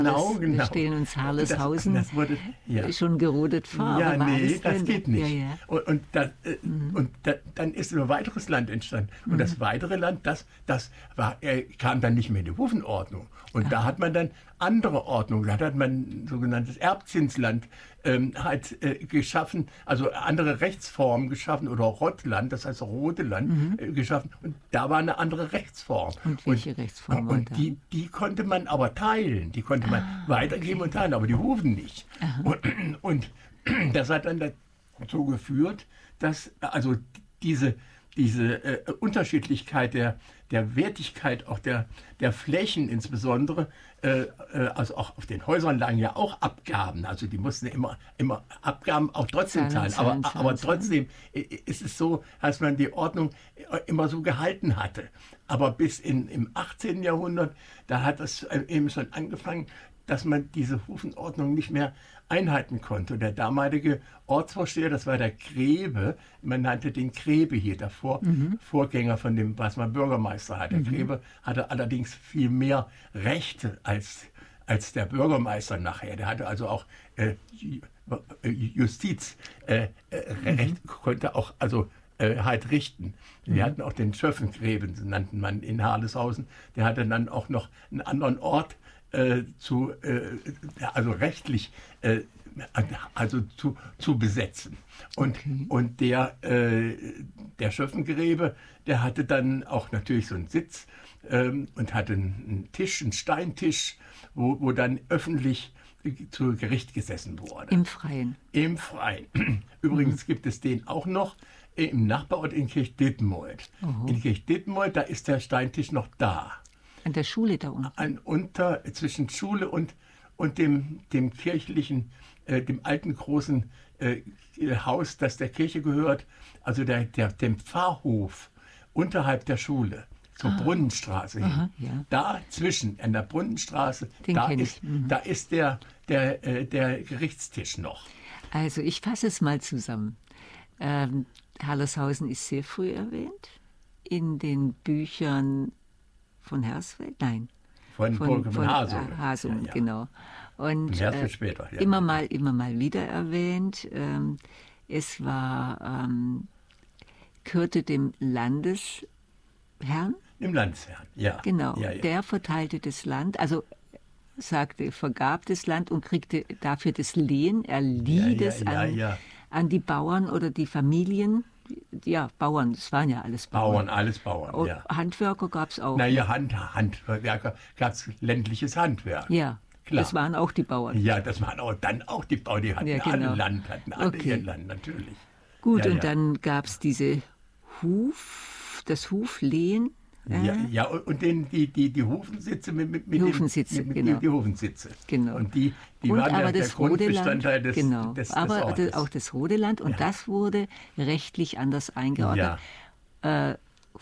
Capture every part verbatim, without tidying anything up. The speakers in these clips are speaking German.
Genau, das, genau. Wir stellen uns Harleshausen das, das wurde, ja. schon gerodet vor. Ja, aber war nee, alles das drin? geht nicht. Ja, ja. Und, und, da, äh, Mhm. und da, dann ist ein weiteres Land entstanden. Und Mhm. das weitere Land, das, das war, äh, kam dann nicht mehr in die Hufenordnung. Und Aha. da hat man dann andere Ordnungen. Da hat man ein sogenanntes Erbzinsland ähm, halt, äh, geschaffen, also andere Rechtsformen geschaffen, oder Rottland, das heißt Rote Land, Mhm. äh, geschaffen. Und da war eine andere Rechtsform. Und welche Rechtsform war Und da? die, die konnte man aber teilen. Die konnte man Ah, weitergeben okay. und teilen, aber die Hufen nicht. Aha. Und, und das hat dann dazu geführt, dass also diese, diese äh, Unterschiedlichkeit der, der Wertigkeit auch der, der Flächen insbesondere, äh, äh, also auch auf den Häusern lagen ja auch Abgaben, also die mussten immer, immer Abgaben auch trotzdem Zahlen, zahlen, aber, zahlen, zahlen, aber zahlen. trotzdem äh, ist es so, dass man die Ordnung immer so gehalten hatte. Aber bis in, im achtzehnten Jahrhundert, da hat es eben schon angefangen, dass man diese Hufenordnung nicht mehr einhalten konnte. Und der damalige Ortsvorsteher, das war der Grebe, man nannte den Grebe hier davor, Mhm. Vorgänger von dem, was man Bürgermeister hat. Der Mhm. Grebe hatte allerdings viel mehr Rechte als, als der Bürgermeister nachher. Der hatte also auch äh, Justiz, äh, äh, Recht, konnte auch also äh, halt richten. Wir Mhm. hatten auch den Schöffengreben, nannten man in Harleshausen. Der hatte dann auch noch einen anderen Ort äh, zu, äh, also rechtlich, äh, also zu, zu besetzen. Und, Okay. und der, äh, der Schöffengrebe, der hatte dann auch natürlich so einen Sitz ähm, und hatte einen Tisch, einen Steintisch, wo, wo dann öffentlich zu Gericht gesessen wurde. Im Freien. Im Freien. Übrigens gibt es den auch noch im Nachbarort in Kirchditmold. Oho. In Kirchditmold, da ist der Steintisch noch da. An der Schule da unten. Ein unter, zwischen Schule und, und dem, dem kirchlichen, äh, dem alten großen äh, Haus, das der Kirche gehört, also der, der, dem Pfarrhof unterhalb der Schule, zur Ah. Brunnenstraße hin. Aha, ja. Dazwischen, an der Brunnenstraße, Den da kenn ich. ist, Mhm. da ist der, der, äh, der Gerichtstisch noch. Also ich fasse es mal zusammen. Ähm, Harleshausen ist sehr früh erwähnt. In den Büchern von Hersfeld? Nein. Von, von, von, von Hasungen. äh, Hasungen, Ja, ja. genau. Und Und Hersfeld äh, später. Ja. immer mal, immer mal wieder erwähnt. Ähm, es war, ähm, gehörte dem Landesherrn, Im Landesherrn, ja. genau. Ja, ja. Der verteilte das Land, also sagte, vergab das Land und kriegte dafür das Lehen. Er lieh Ja, ja, es ja, an, ja. an die Bauern oder die Familien. Ja, Bauern, das waren ja alles Bauern, Bauern. alles Bauern, Und ja. Handwerker gab es auch. Naja, Hand, Handwerker, gab es ländliches Handwerk. Ja, Klar. das waren auch die Bauern. Ja, das waren auch dann auch die Bauern, die hatten Ja, genau. alle Land, hatten alle Okay. ihr Land, natürlich. Gut, Ja, und ja. dann gab es diese Huf, das Huflehen. äh, Ja, ja, und den, die, die, die Hufensitze mit, mit, mit Die den- Hufensitze, mit, mit genau. die, die Hufensitze. Genau. Und die, die und waren aber der, der das Rodeland, Grundbestandteil des, genau, des, des aber Ortes. auch das Rodeland, und Ja. das wurde rechtlich anders eingeordnet. Äh,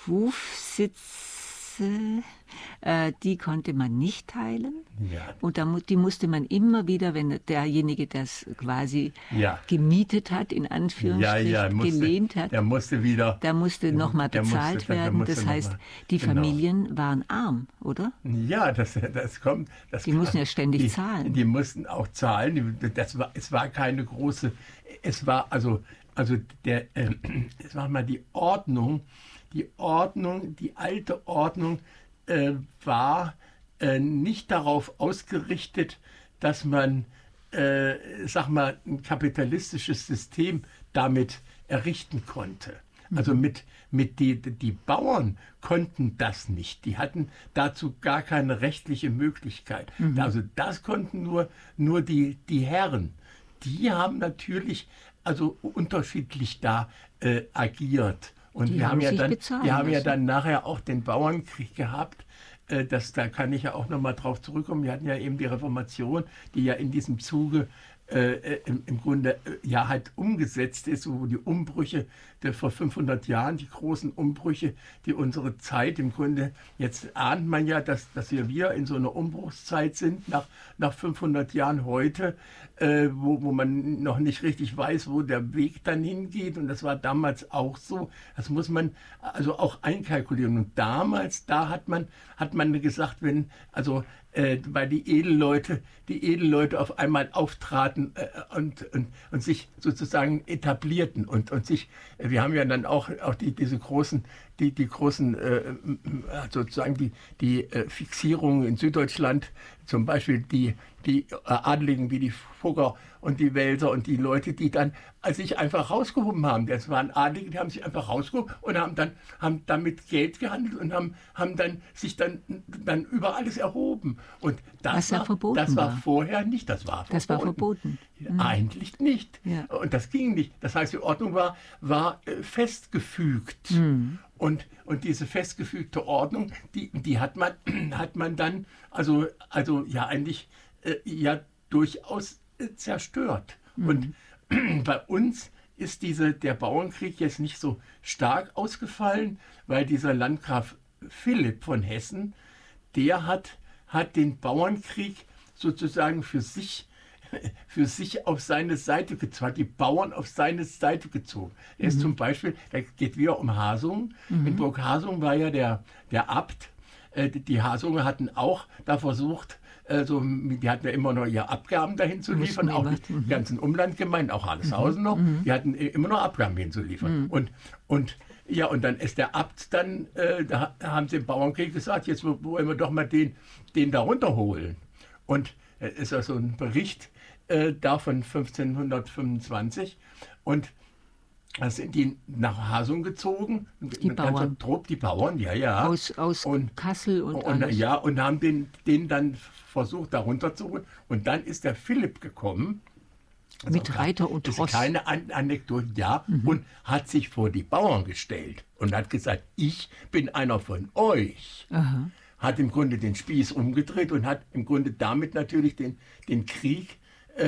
Hufsitze, äh, die konnte man nicht teilen. Ja. Und da, mu- die musste man immer wieder, wenn derjenige das quasi Ja. gemietet hat, in Ja, Anführungsstrichen, ja, musste, gelehnt hat, der musste wieder. da musste der- nochmal der musste- bezahlt der- der werden. musste Das noch heißt, mal- die genau. Familien waren arm, oder? Ja, das, das kommt. Das Die mussten ja ständig die, zahlen. Die mussten auch zahlen. Die, das war, es war keine große. Es war also, also der, äh, es war mal die Ordnung, die Ordnung, die alte Ordnung äh, war äh, nicht darauf ausgerichtet, dass man, äh, sag mal, ein kapitalistisches System damit errichten konnte. Also mit, mit die, die Bauern konnten das nicht. Die hatten dazu gar keine rechtliche Möglichkeit. Also das konnten nur, nur die, die Herren. Die haben natürlich also unterschiedlich da äh, agiert. Und Die wir haben haben ja sich dann, bezahlen wir haben ja lassen. dann nachher auch den Bauernkrieg gehabt. Äh, Das, da kann ich ja auch noch mal drauf zurückkommen. Wir hatten ja eben die Reformation, die ja in diesem Zuge äh, im, im Grunde äh, ja halt umgesetzt ist, wo die Umbrüche der vor fünfhundert Jahren, die großen Umbrüche, die unsere Zeit im Grunde, jetzt ahnt man ja, dass, dass wir wieder in so einer Umbruchszeit sind, nach, nach fünfhundert Jahren heute, äh, wo, wo man noch nicht richtig weiß, wo der Weg dann hingeht. Und das war damals auch so. Das muss man also auch einkalkulieren. Und damals, da hat man, hat man gesagt, wenn, also äh, weil die Edelleute, die Edelleute auf einmal auftraten äh, und, und, und sich sozusagen etablierten und, und sich, äh, wir haben ja dann auch, auch die, diese großen, die, die großen äh, sozusagen die, die äh, Fixierungen in Süddeutschland, zum Beispiel die, die Adligen wie die Fugger und die Welser und die Leute, die dann sich einfach rausgehoben haben. Das waren Adlige, die haben sich einfach rausgehoben und haben dann haben damit Geld gehandelt und haben, haben dann sich dann, dann über alles erhoben. Und das, Was ja war, verboten das war war. vorher nicht. Das war verboten. Das war verboten. Mhm. Eigentlich nicht. Ja. Und das ging nicht. Das heißt, die Ordnung war, war äh, festgefügt. Mhm. Und, und diese festgefügte Ordnung, die, die hat, man, hat man dann also, also ja eigentlich äh, ja durchaus äh, zerstört. Mhm. Und bei uns ist diese, der Bauernkrieg jetzt nicht so stark ausgefallen, weil dieser Landgraf Philipp von Hessen, der hat, hat den Bauernkrieg sozusagen für sich für sich auf seine Seite gezogen, die Bauern auf seine Seite gezogen. Er ist mhm. zum Beispiel, da geht wieder um Hasungen. Mhm. In Burg Hasungen war ja der, der Abt. Äh, die Hasungen hatten auch da versucht, äh, so, die hatten ja immer noch ihre Abgaben dahin zu liefern, auch die mhm. ganzen Umlandgemeinden, auch Halleshausen mhm. noch, mhm. die hatten immer noch Abgaben hinzuliefern. Mhm. Und, und ja, und dann ist der Abt dann, äh, da haben sie im Bauernkrieg gesagt, jetzt wollen wir doch mal den, den da runterholen. Und es äh, ist ja so ein Bericht, Äh, da von fünfzehnhundertfünfundzwanzig und da sind die nach Hasung gezogen, die Bauern. Trupp, die Bauern, ja, ja. Aus, aus und, Kassel und, und alles. Ja, und haben den, den dann versucht, da runterzuholen. Und dann ist der Philipp gekommen. Also mit Reiter und Ross. Das ist keine An Anekdote, ja, mhm. und hat sich vor die Bauern gestellt und hat gesagt, ich bin einer von euch. Aha. Hat im Grunde den Spieß umgedreht und hat im Grunde damit natürlich den, den Krieg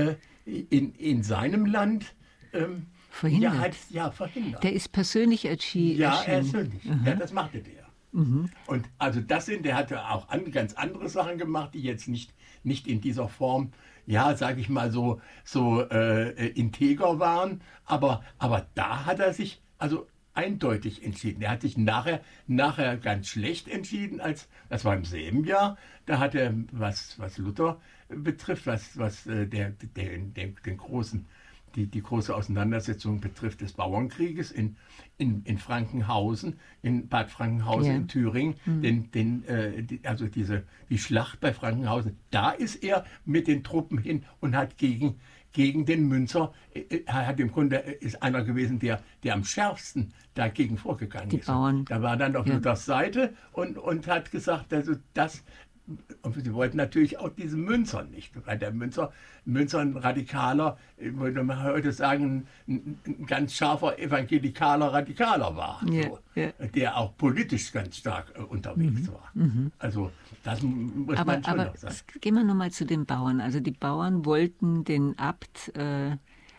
In, in seinem Land ähm, verhindert. Ja, halt, ja, verhindert. Der ist persönlich erschienen. Ja, persönlich. Mhm. Ja, das machte der. Mhm. Und also das sind, der hatte auch an, ganz andere Sachen gemacht, die jetzt nicht, nicht in dieser Form, ja, sage ich mal so, so äh, integer waren. Aber, aber da hat er sich also eindeutig entschieden. Er hat sich nachher, nachher ganz schlecht entschieden, als das war im selben Jahr. Da hat er, was, was Luther betrifft, was, was äh, der, der, den, den großen, die, die große Auseinandersetzung betrifft des Bauernkrieges in, in, in Frankenhausen, in Bad Frankenhausen, ja. in Thüringen, mhm. den, den, äh, die, also diese, die Schlacht bei Frankenhausen, da ist er mit den Truppen hin und hat gegen, gegen den Münzer, er hat im Grunde, ist einer gewesen, der, der am schärfsten dagegen vorgegangen die ist. Bauern. Da war dann auf ja. Luthers Seite und, und hat gesagt, also das, und sie wollten natürlich auch diesen Münzer nicht, weil der Münzer, Münzer ein radikaler, würde man heute sagen, ein, ein ganz scharfer evangelikaler Radikaler war, ja, so, ja. der auch politisch ganz stark äh, unterwegs mhm. war. Mhm. Also das muss aber, man schon aber noch sagen. Gehen wir nochmal zu den Bauern. Also die Bauern wollten den Abt äh,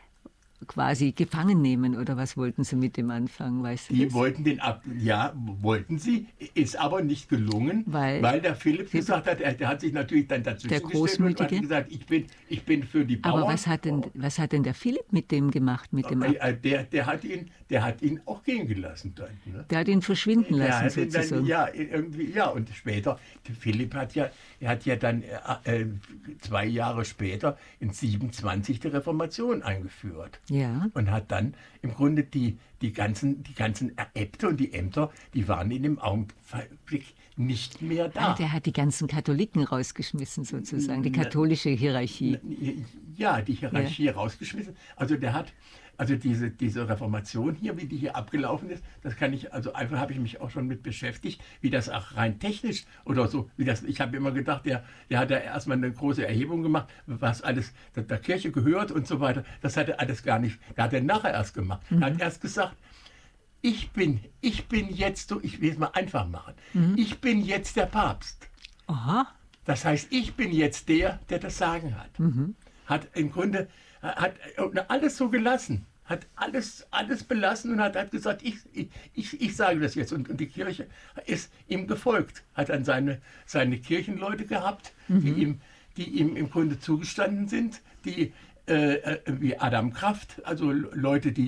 quasi gefangen nehmen, oder was wollten sie mit dem anfangen, weißt du Die das? wollten den ab, ja, wollten sie, ist aber nicht gelungen, weil, weil der Philipp gesagt hat, er, der hat sich natürlich dann dazwischen der Großmütige und hat gesagt, ich bin, ich bin für die Bauern. Aber was hat denn, was hat denn der Philipp mit dem gemacht, mit dem Abt? Der, der, hat ihn, der hat ihn auch gehen gelassen dann. Ne? Der hat ihn verschwinden lassen, der hat sozusagen. Dann, ja, irgendwie, ja, und später, der Philipp hat ja, er hat ja dann äh, zwei Jahre später in siebenundzwanzig die Reformation eingeführt. Ja. Und hat dann im Grunde die, die, ganzen, die ganzen Äbte und die Ämter, die waren in dem Augenblick nicht mehr da. Ah, der hat die ganzen Katholiken rausgeschmissen sozusagen, die katholische Hierarchie. Ja, die Hierarchie ja. rausgeschmissen. Also der hat, also diese, diese Reformation hier, wie die hier abgelaufen ist, das kann ich, also einfach habe ich mich auch schon mit beschäftigt, wie das auch rein technisch oder so, wie das, ich habe immer gedacht, der, der hat ja erstmal eine große Erhebung gemacht, was alles der, der Kirche gehört und so weiter. Das hat er alles gar nicht, da hat er nachher erst gemacht. Mhm. Er hat erst gesagt, ich bin, ich bin jetzt so, ich will es mal einfach machen, mhm. ich bin jetzt der Papst. Aha. Das heißt, ich bin jetzt der, der das Sagen hat. Mhm. Hat im Grunde, hat alles so gelassen. Hat alles, alles belassen und hat, hat gesagt, ich, ich, ich sage das jetzt. Und, und die Kirche ist ihm gefolgt. Hat dann seine, seine Kirchenleute gehabt, mhm. die, ihm, die ihm im Grunde zugestanden sind, die äh, wie Adam Kraft, also Leute, die,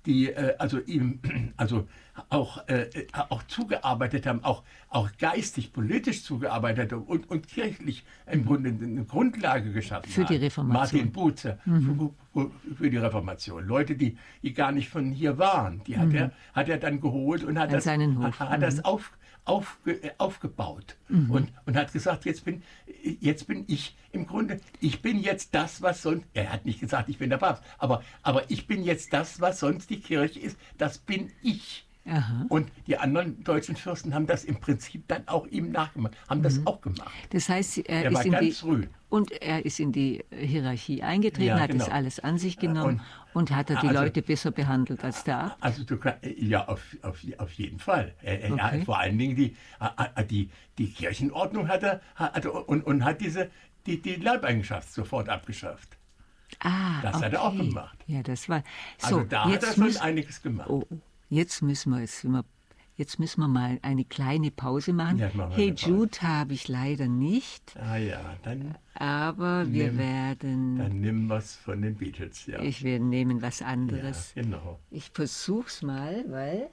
die äh, also ihm also auch, äh, auch zugearbeitet haben, auch, auch geistig, politisch zugearbeitet haben und, und kirchlich im Grunde eine Grundlage geschaffen Für haben. die Reformation. Martin Bucer, mhm. für, für die Reformation. Leute, die, die gar nicht von hier waren, die hat, mhm. er, hat er dann geholt und hat An das, seinen Hof. hat, hat mhm. das auf, aufge, aufgebaut mhm. und, und hat gesagt, jetzt bin, jetzt bin ich im Grunde, ich bin jetzt das, was sonst, er hat nicht gesagt, ich bin der Papst, aber, aber ich bin jetzt das, was sonst die Kirche ist, das bin ich. Aha. Und die anderen deutschen Fürsten haben das im Prinzip dann auch ihm nachgemacht, haben mhm. das auch gemacht. Das heißt, er, er ist war in ganz die, früh. Und er ist in die Hierarchie eingetreten, ja, hat genau. das alles an sich genommen und, und hat er die also, Leute besser behandelt als der Abt? Also du, ja, auf, auf, auf jeden Fall. Er, okay. er, vor allen Dingen die, die, die Kirchenordnung hat er hat, und, und hat diese, die, die Leibeigenschaft sofort abgeschafft. Ah, das okay. hat er auch gemacht. Ja, das war. So, also da hat er schon müssen, einiges gemacht. Oh, jetzt müssen wir es immer. Jetzt müssen wir mal eine kleine Pause machen. Ja, machen Hey Jude habe ich leider nicht. Ah ja, dann. Aber wir nimm, werden. Dann nimm was von den Beatles, ja. Ich werde nehmen was anderes. Ja, genau. Ich versuch's mal, weil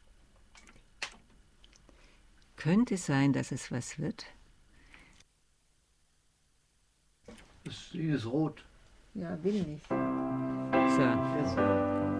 könnte sein, dass es was wird. Das Ding ist rot. Ja, will nicht. So. Jetzt.